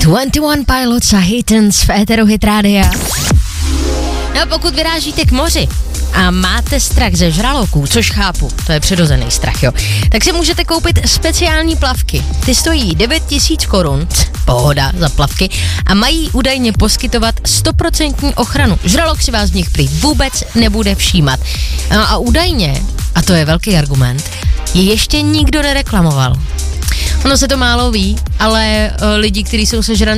21 Pilots a Hitons v éteru Hit Rádia. No a pokud vyrážíte k moři a máte strach ze žraloků, což chápu, to je přirozený strach, jo, tak si můžete koupit speciální plavky. Ty stojí 9 000 korun, pohoda za plavky, a mají údajně poskytovat 100% ochranu. Žralok si vás v nich prý vůbec nebude všímat. No a údajně, a to je velký argument, je ještě nikdo nereklamoval. Ono se to málo ví, ale lidi, kteří jsou sežraní